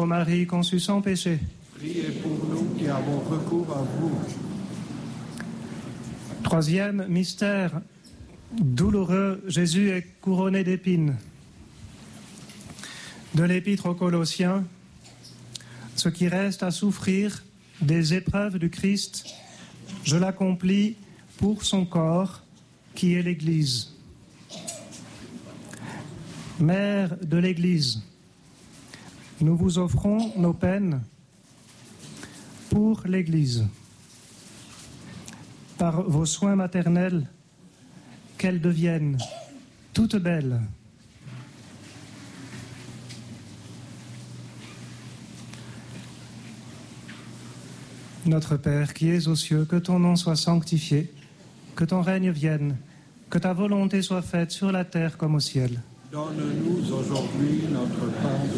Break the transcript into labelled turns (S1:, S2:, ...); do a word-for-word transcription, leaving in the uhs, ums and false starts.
S1: Marie conçue sans péché.
S2: Priez pour nous qui avons recours à vous.
S1: Troisième mystère douloureux, Jésus est couronné d'épines. De l'Épître aux Colossiens, ce qui reste à souffrir des épreuves du Christ, je l'accomplis pour son corps, qui est l'Église. Mère de l'Église, nous vous offrons nos peines pour l'Église. Par vos soins maternels, qu'elles deviennent toutes belles. Notre Père qui es aux cieux, que ton nom soit sanctifié, que ton règne vienne, que ta volonté soit faite sur la terre comme au ciel.
S2: Donne-nous aujourd'hui notre pain